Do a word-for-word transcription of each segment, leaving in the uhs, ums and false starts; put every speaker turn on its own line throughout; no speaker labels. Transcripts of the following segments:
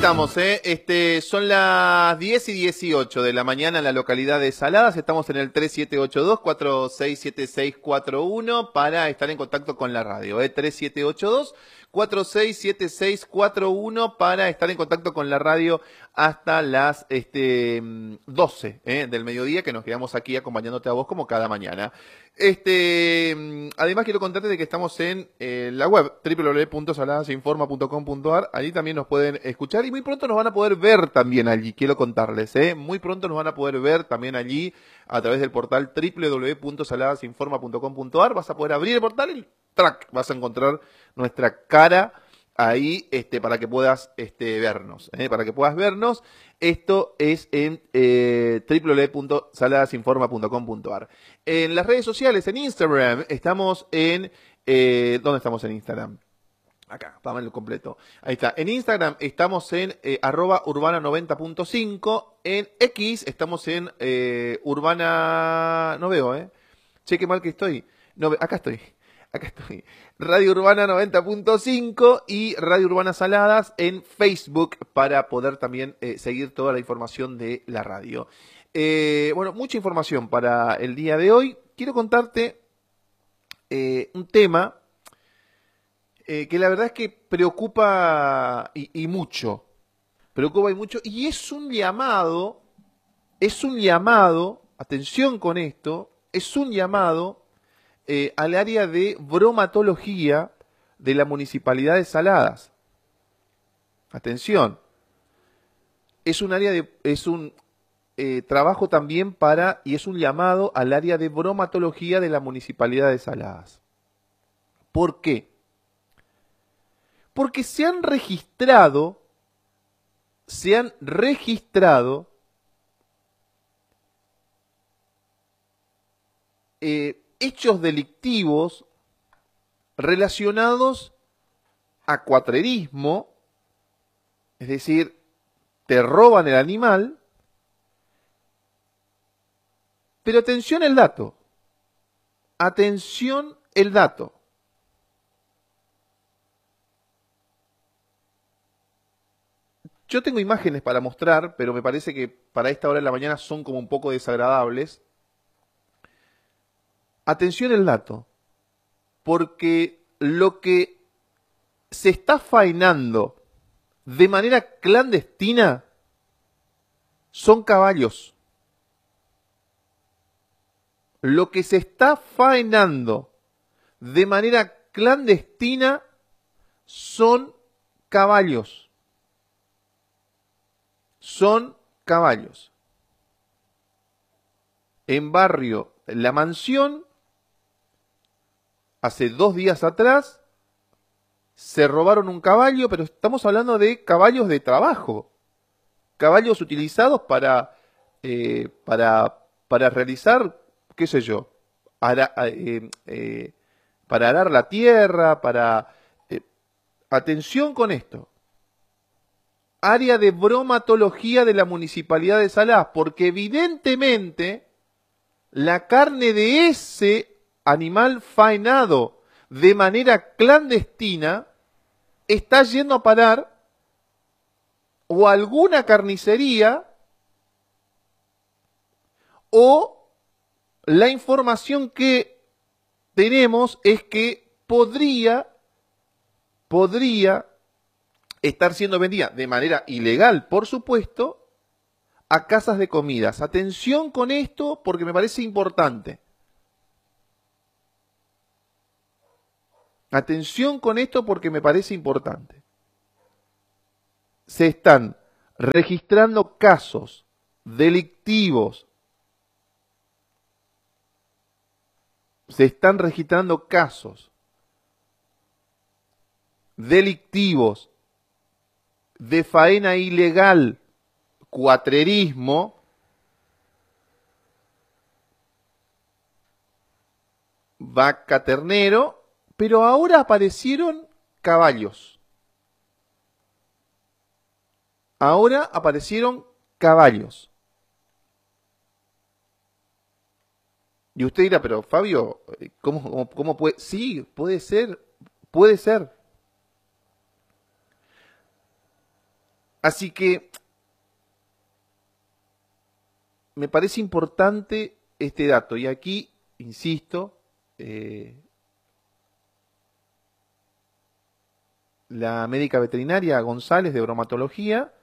estamos, ¿eh? Este, son las diez y dieciocho de la mañana en la localidad de Saladas. Estamos en el tres siete ocho dos, cuatro seis siete seis cuatro uno para estar en contacto con la radio, ¿eh? tres siete ocho dos, cuatro seis siete seis cuatro uno para estar en contacto con la radio hasta las este, doce ¿eh? del mediodía, que nos quedamos aquí acompañándote a vos como cada mañana. Este, además quiero contarte de que estamos en eh, la web doble u doble u doble u punto saladasinforma punto com punto a r. Allí también nos pueden escuchar y muy pronto nos van a poder ver también allí, quiero contarles, ¿eh? Muy pronto nos van a poder ver también allí a través del portal doble u doble u doble u punto saladasinforma punto com punto a r. Vas a poder abrir el portal y ¡trac! Vas a encontrar nuestra cara ahí este, para que puedas este, vernos, ¿eh? Para que puedas vernos. Esto es en eh, doble u doble u doble u punto saladasinforma punto com punto a r. En las redes sociales, en Instagram, estamos en... Eh, ¿Dónde estamos en Instagram? Acá, vamos en lo completo. Ahí está. En Instagram estamos en eh, arroba urbana noventa punto cinco. En X estamos en eh, urbana... No veo, ¿eh? Che, qué mal que estoy. No, acá estoy. Acá estoy. Radio Urbana noventa punto cinco y Radio Urbana Saladas en Facebook para poder también eh, seguir toda la información de la radio. Eh, bueno, mucha información para el día de hoy. Quiero contarte eh, un tema eh, que la verdad es que preocupa y, y mucho. Preocupa y mucho. Y es un llamado, es un llamado, atención con esto, es un llamado Eh, al área de bromatología de la Municipalidad de Saladas. Atención, es un área de, es un eh, trabajo también para, y es un llamado al área de bromatología de la Municipalidad de Saladas. ¿Por qué? Porque se han registrado, se han registrado eh, hechos delictivos relacionados a cuatrerismo, es decir, te roban el animal, pero atención el dato, atención el dato. Yo tengo imágenes para mostrar, pero me parece que para esta hora de la mañana son como un poco desagradables. Atención el dato, porque lo que se está faenando de manera clandestina son caballos. Lo que se está faenando de manera clandestina son caballos. Son caballos. En barrio La Mansión, hace dos días atrás, se robaron un caballo, pero estamos hablando de caballos de trabajo. Caballos utilizados para, eh, para, para realizar, qué sé yo, ara, eh, eh, para arar la tierra, para... Eh, atención con esto. Área de bromatología de la Municipalidad de Saladas, porque evidentemente la carne de ese animal faenado de manera clandestina está yendo a parar o a alguna carnicería, o la información que tenemos es que podría, podría estar siendo vendida de manera ilegal, por supuesto, a casas de comidas. Atención con esto porque me parece importante. Atención con esto porque me parece importante. Se están registrando casos delictivos. Se están registrando casos delictivos de faena ilegal, cuatrerismo, vaca ternero, pero ahora aparecieron caballos. Ahora aparecieron caballos. Y usted dirá, pero Fabio, ¿cómo, cómo, cómo puede? Sí, puede ser, puede ser. Así que me parece importante este dato. Y aquí, insisto, eh, la médica veterinaria González de bromatología,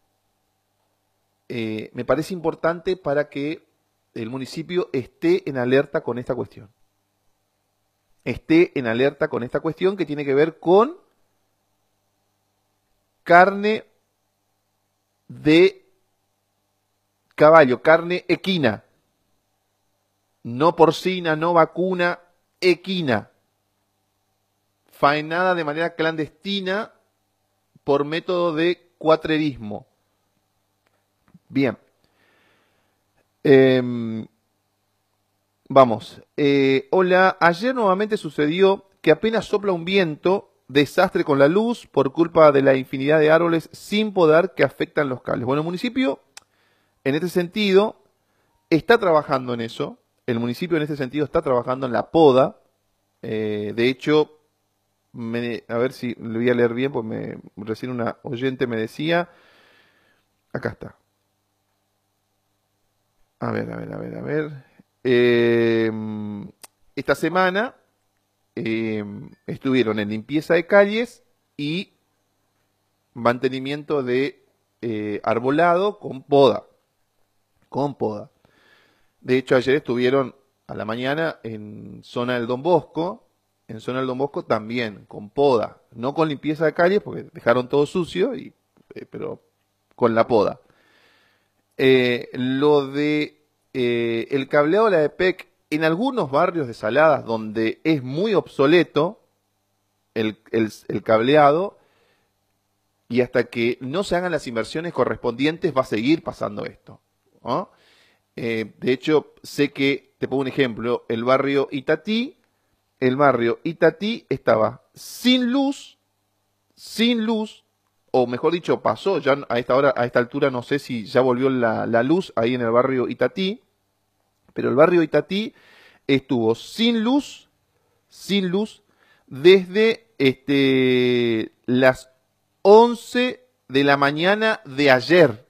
eh, me parece importante para que el municipio esté en alerta con esta cuestión. Esté en alerta con esta cuestión que tiene que ver con carne de caballo, carne equina. No porcina, no vacuna, equina. Faenada de manera clandestina por método de cuatrerismo. Bien. Eh, vamos. Eh, hola, ayer nuevamente sucedió que apenas sopla un viento, desastre con la luz por culpa de la infinidad de árboles sin podar que afectan los cables. Bueno, el municipio, en este sentido, está trabajando en eso. El municipio, en este sentido, está trabajando en la poda. Eh, de hecho, me, a ver si lo voy a leer bien, pues me, recién una oyente me decía. Acá está. A ver, a ver, a ver, a ver. Eh, esta semana eh, estuvieron en limpieza de calles y mantenimiento de eh, arbolado con poda. Con poda. De hecho, ayer estuvieron a la mañana en zona del Don Bosco. En zona del Don Bosco también, con poda. No con limpieza de calles, porque dejaron todo sucio, y, eh, pero con la poda. Eh, lo de eh, el cableado de la ADEPEC en algunos barrios de Saladas donde es muy obsoleto el, el, el cableado, y hasta que no se hagan las inversiones correspondientes va a seguir pasando esto, ¿no? Eh, de hecho, sé que, te pongo un ejemplo, el barrio Itatí, el barrio Itatí estaba sin luz, sin luz, o mejor dicho, pasó, ya a esta hora, a esta altura no sé si ya volvió la, la luz ahí en el barrio Itatí, pero el barrio Itatí estuvo sin luz, sin luz, desde este, las once de la mañana de ayer.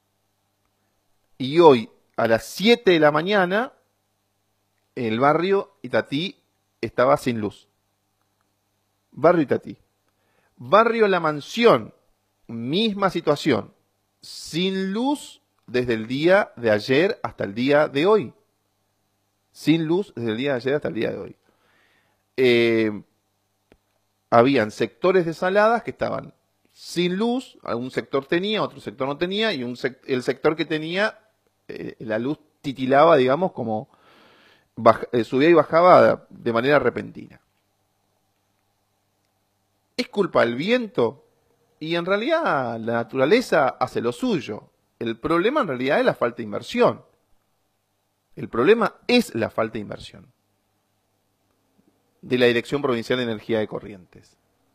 Y hoy, a las siete de la mañana, el barrio Itatí estaba sin luz. Barrio Itatí. Barrio La Mansión, misma situación. Sin luz desde el día de ayer hasta el día de hoy. Sin luz desde el día de ayer hasta el día de hoy. Eh, habían sectores de Saladas que estaban sin luz, algún sector tenía, otro sector no tenía, y un sec el sector que tenía, eh, la luz titilaba, digamos, como baja, eh, subía y bajaba de manera repentina. ¿Es culpa del viento? Y en realidad la naturaleza hace lo suyo. El problema en realidad es la falta de inversión. El problema es la falta de inversión de la Dirección Provincial de Energía de Corrientes,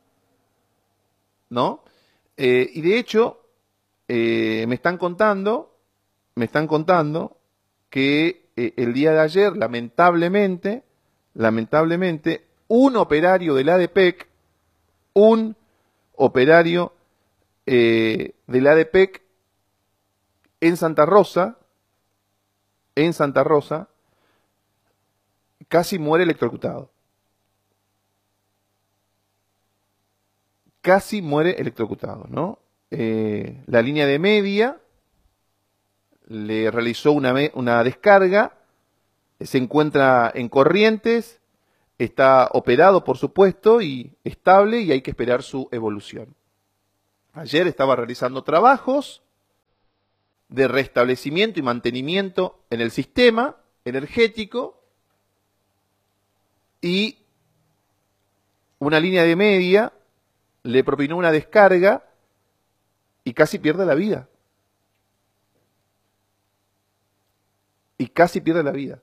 ¿no? Eh, y de hecho, eh, me están contando, me están contando que eh, el día de ayer, lamentablemente, lamentablemente, un operario del ADEPEC, un operario eh, del ADEPEC en Santa Rosa, en Santa Rosa, casi muere electrocutado. Casi muere electrocutado, ¿no? Eh, la línea de media le realizó una, una descarga, se encuentra en Corrientes, está operado, por supuesto, y estable, y hay que esperar su evolución. Ayer estaba realizando trabajos de restablecimiento y mantenimiento en el sistema energético, y una línea de media le propinó una descarga y casi pierde la vida. Y casi pierde la vida.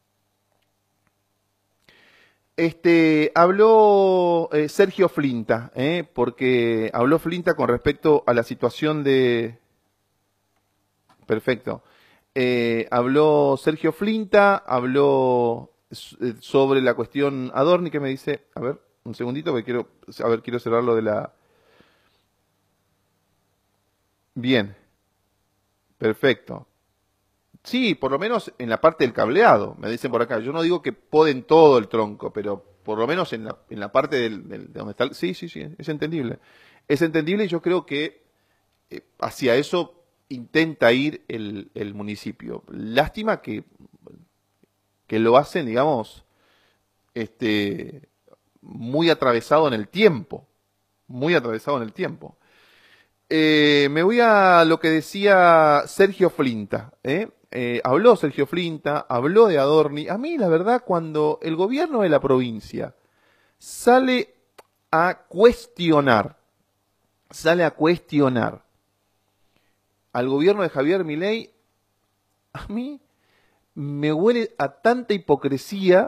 Este, habló eh, Sergio Flinta, eh, porque habló Flinta con respecto a la situación de... Perfecto. Eh, habló Sergio Flinta, habló sobre la cuestión Adorni, que me dice, a ver, un segundito, porque quiero, a ver, quiero cerrar lo de la... Bien, perfecto. Sí, por lo menos en la parte del cableado, me dicen por acá. Yo no digo que poden todo el tronco, pero por lo menos en la, en la parte del, del- de donde está el- Sí, sí, sí, es entendible. Es entendible y yo creo que eh, hacia eso intenta ir el, el municipio. Lástima que, que lo hacen, digamos, este, muy atravesado en el tiempo, muy atravesado en el tiempo. Eh, me voy a lo que decía Sergio Flinta, ¿eh? Eh, habló Sergio Flinta, habló de Adorni. A mí, la verdad, cuando el gobierno de la provincia sale a cuestionar, sale a cuestionar al gobierno de Javier Milei, a mí me huele a tanta hipocresía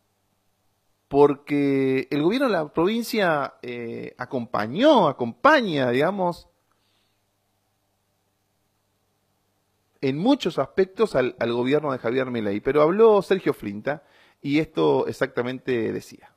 porque el gobierno de la provincia eh, acompañó, acompaña, digamos, en muchos aspectos al, al gobierno de Javier Milei. Pero habló Sergio Flinta y esto exactamente decía.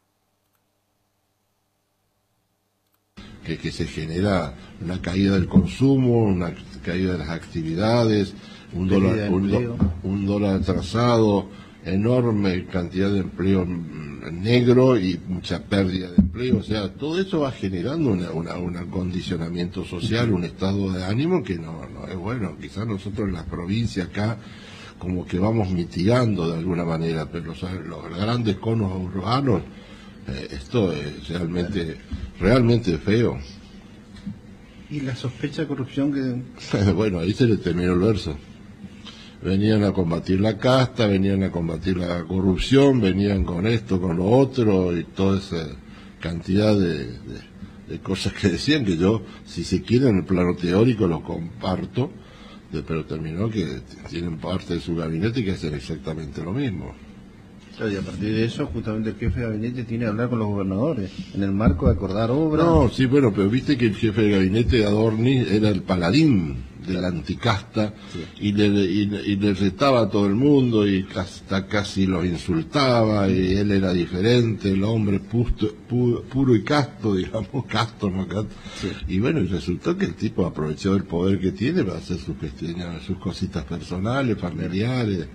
Que, que se genera una caída del consumo, una caída de las actividades, un dólar, un, do, un dólar atrasado, enorme cantidad de empleo negro y mucha pérdida de empleo. O sea, todo eso va generando una, una, un acondicionamiento social, un estado de ánimo que no, no es bueno. Quizás nosotros en la provincia acá como que vamos mitigando de alguna manera, pero los, los grandes conos urbanos, eh, esto es realmente, realmente feo.
¿Y la sospecha de corrupción que...?
Bueno, ahí se le terminó el verso. Venían a combatir la casta, venían a combatir la corrupción, venían con esto, con lo otro, y toda esa cantidad de, de, de cosas que decían, que yo, si se quiere, en el plano teórico lo comparto, de, pero terminó que tienen parte de su gabinete que hacen exactamente lo mismo.
Claro, y a partir de eso, justamente el jefe de gabinete tiene que hablar con los gobernadores, en el marco de acordar obras.
No, sí, bueno, pero viste que el jefe de gabinete de Adorni era el paladín de la anticasta, sí. y, le, y, y le retaba a todo el mundo y hasta casi los insultaba, y él era diferente, el hombre pusto, pu, puro y casto, digamos, casto, no casto. Sí. Y bueno, y resultó que el tipo aprovechó el poder que tiene para hacer sus cuestiones, sus cositas personales, familiares.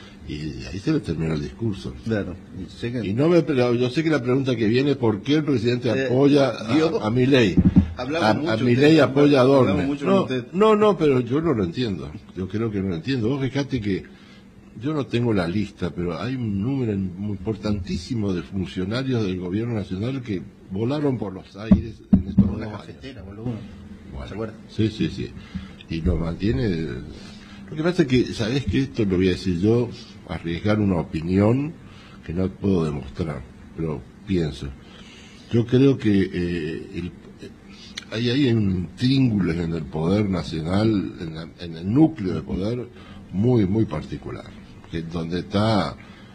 Y ahí se le terminó el discurso.
Claro. Y, sé que...
y no me, yo sé que la pregunta que viene es ¿por qué el presidente eh, apoya a, a Milei? A, a Milei apoya a Adorni. No, no, no, pero yo no lo entiendo. Yo creo que no lo entiendo. Vos fíjate que yo no tengo la lista, pero hay un número importantísimo de funcionarios del gobierno nacional que volaron por los aires en estos
dos años. Bueno, ¿se acuerda?
Sí, sí, sí. Y lo mantiene. Lo que pasa es que, ¿sabés qué? Esto lo voy a decir yo, arriesgar una opinión que no puedo demostrar, pero pienso. Yo creo que eh, el, hay ahí un intríngulo en el poder nacional, en, la, en el núcleo de poder muy, muy particular, que es donde está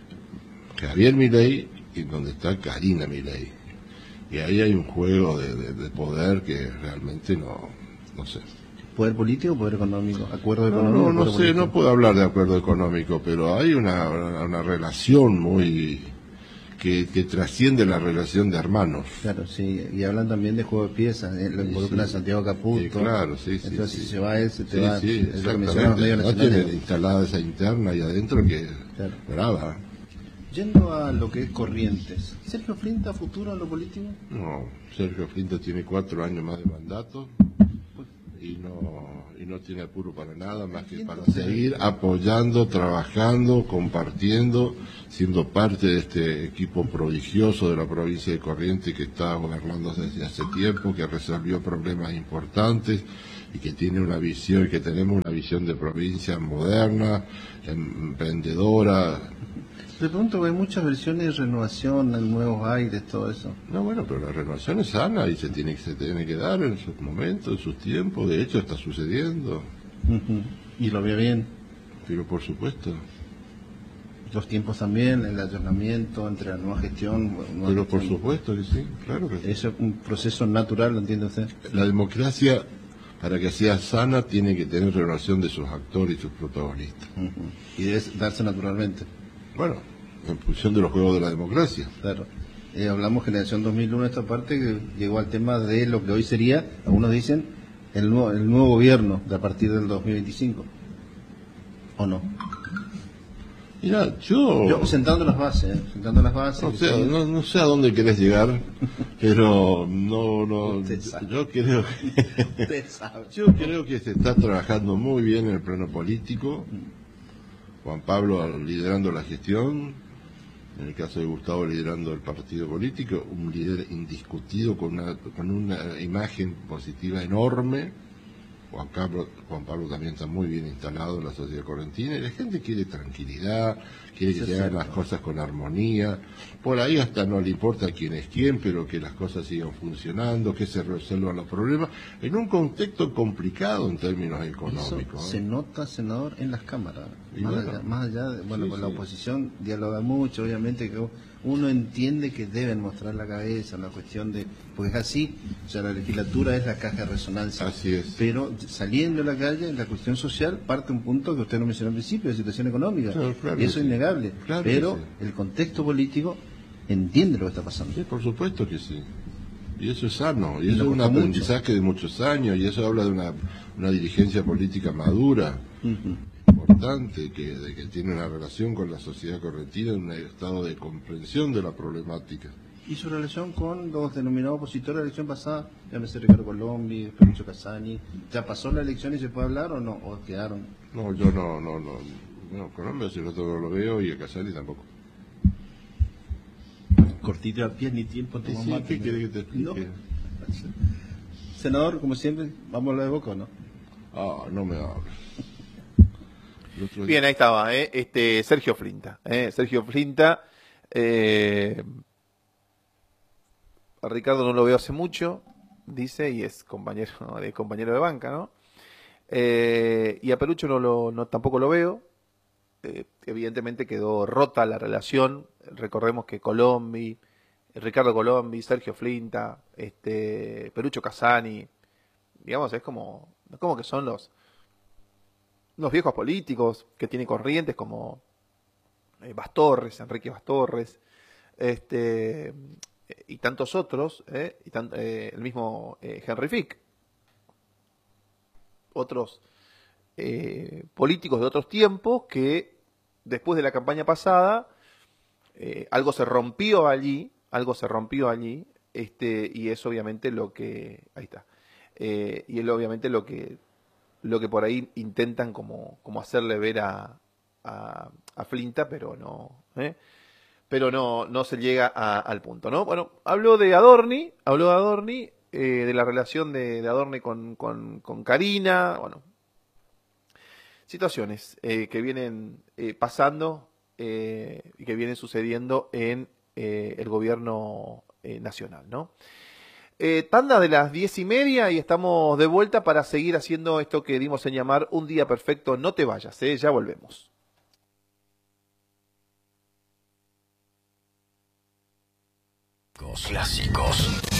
Javier Milei y donde está Karina Milei. Y ahí hay un juego de, de, de poder que realmente no, no sé.
¿Poder político o poder económico? ¿Acuerdo
no,
económico?
No, no sé,
político?
No puedo hablar de acuerdo económico, pero hay una, una, una relación muy... Que, que trasciende la relación de hermanos.
Claro, sí, y hablan también de juego de piezas, ¿eh? Lo involucran sí, a Santiago Caputo.
Sí, claro, sí, sí.
Entonces,
sí,
si se va ese, te
sí,
va.
Sí,
es lo que mencionan los medios
no
nacionales.
tiene instalada esa interna ahí adentro que
claro.
brava.
Yendo a lo que es Corrientes, ¿Sergio Flinta futuro en lo político?
No, Sergio Flinta tiene cuatro años más de mandato y no y no tiene apuro para nada más que para seguir apoyando, trabajando, compartiendo, siendo parte de este equipo prodigioso de la provincia de Corrientes que está gobernando desde hace tiempo, que resolvió problemas importantes y que tiene una visión, que tenemos una visión de provincia moderna, emprendedora.
De pronto hay muchas versiones de renovación, nuevos aires, todo eso.
No, bueno, pero la renovación es sana y se tiene, se tiene que dar en sus momentos, en sus tiempos. De hecho, está sucediendo.
Uh-huh. ¿Y lo ve bien?
Pero por supuesto.
Los tiempos también, el ayornamiento entre la nueva gestión. Nueva
pero
gestión.
Por supuesto que sí, claro que sí.
Eso es un proceso natural, ¿lo entiende usted?
La democracia, para que sea sana, tiene que tener renovación de sus actores y sus protagonistas.
Uh-huh. Y debe darse naturalmente.
Bueno, en función de los juegos de la democracia.
Claro. Eh, hablamos generación dos mil uno, esta parte que llegó al tema de lo que hoy sería, algunos dicen, el nuevo, el nuevo gobierno de a partir del dos mil veinticinco, ¿o no?
Mira, yo...
yo sentando las bases, ¿eh? sentando las bases.
O sea, no, no sé a dónde querés llegar, pero no, no, yo creo que, yo creo que se está trabajando muy bien en el plano político. Juan Pablo liderando la gestión, en el caso de Gustavo liderando el partido político, un líder indiscutido con una, con una imagen positiva enorme. Juan Pablo, Juan Pablo también está muy bien instalado en la sociedad correntina y la gente quiere tranquilidad, quiere que se hagan las cosas con armonía. Por ahí hasta no le importa quién es quién, pero que las cosas sigan funcionando, que se resuelvan los problemas en un contexto complicado en términos económicos.
Eso se nota, senador, en las cámaras. Más,
bueno,
allá, más allá de, bueno,
sí,
con
sí.
la oposición dialoga mucho, obviamente que uno entiende que deben mostrar la cabeza, la cuestión de, porque es así, o sea, la legislatura es la caja de resonancia.
Así es.
Pero saliendo a la calle, la cuestión social parte un punto que usted no mencionó al principio, de situación económica.
Claro, claro
y eso es
sí.
innegable.
Claro
pero
sí.
el contexto político entiende lo que está pasando.
Sí, por supuesto que sí. Y eso es sano, y eso es un aprendizaje mucho. de muchos años, y eso habla de una, una dirigencia política madura, uh-huh. importante, que, de que tiene una relación con la sociedad correntina en un estado de comprensión de la problemática.
¿Y su relación con los denominados opositores de la elección pasada? Llámese Ricardo Colombi, Perucho Casani. ¿Ya pasó la elección y se puede hablar o no? ¿O quedaron?
No, yo no, no, no. no Colombia si no todo lo veo y a Casani tampoco.
Cortito al pie, ni tiempo
sí, sí, ¿qué quiere que te explique? No.
Senador, como siempre, ¿vamos a hablar de Boca o no?
Ah, no me hables.
Bien, ahí estaba, ¿eh? este Sergio Flinta. ¿eh? Sergio Flinta. Eh, a Ricardo no lo veo hace mucho, dice, y es compañero, ¿no? de compañero de banca, ¿no? Eh, y a Perucho no lo, no, tampoco lo veo. Eh, evidentemente quedó rota la relación. Recordemos que Colombi, Ricardo Colombi, Sergio Flinta, este, Perucho Casani, digamos, es como, como que son los, los viejos políticos que tienen corrientes como eh, Bastorres, Enrique Bastorres, este, y tantos otros, eh, y tan, eh, el mismo eh, Henry Fick, otros eh, políticos de otros tiempos que después de la campaña pasada eh, algo se rompió allí, algo se rompió allí, este, y es obviamente lo que, ahí está, eh, y es obviamente lo que, lo que por ahí intentan como, como hacerle ver a, a, a Flinta, pero no, ¿eh? pero no, no se llega a, al punto, ¿no? Bueno, habló de Adorni, habló de Adorni, eh, de la relación de, de Adorni con, con, con Karina, bueno, situaciones eh, que vienen eh, pasando eh, y que vienen sucediendo en eh, el gobierno eh, nacional, ¿no? Eh, tanda de las diez y media y estamos de vuelta para seguir haciendo esto que dimos en llamar Un Día Perfecto. No te vayas, ¿eh? Ya volvemos.
Clásicos.